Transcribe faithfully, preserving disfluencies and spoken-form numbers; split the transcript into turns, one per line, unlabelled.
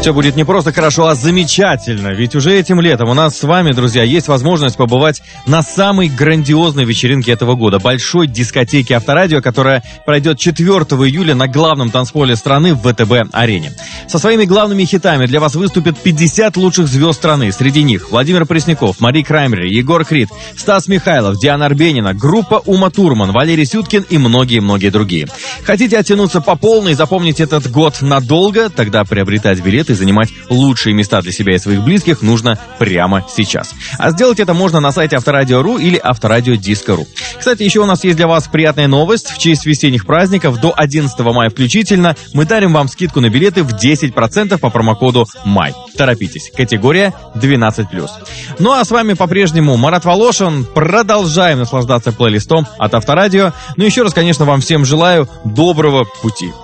Все будет не просто хорошо, а замечательно. Ведь уже этим летом у нас с вами, друзья, есть возможность побывать на самой грандиозной вечеринке этого года. Большой дискотеке Авторадио, которая пройдет четвёртого июля на главном танцполе страны в ВТБ-арене. Со своими главными хитами для вас выступят пятьдесят лучших звезд страны. Среди них Владимир Пресняков, Мари Краймбрери, Егор Крид, Стас Михайлов, Диана Арбенина, группа Ума Турман, Валерий Сюткин и многие-многие другие. Хотите оттянуться по полной и запомнить этот год надолго? Тогда приобретать билеты и занимать лучшие места для себя и своих близких нужно прямо сейчас. А сделать это можно на сайте Авторадио точка ру или Авторадио Диско точка ру. Кстати, еще у нас есть для вас приятная новость. В честь весенних праздников до одиннадцатого мая включительно мы дарим вам скидку на билеты в десять процентов по промокоду МАЙ. Торопитесь. Категория двенадцать плюс. Ну а с вами по-прежнему Марат Волошин. Продолжаем наслаждаться плейлистом от Авторадио. Ну еще раз, конечно, вам всем желаю доброго пути.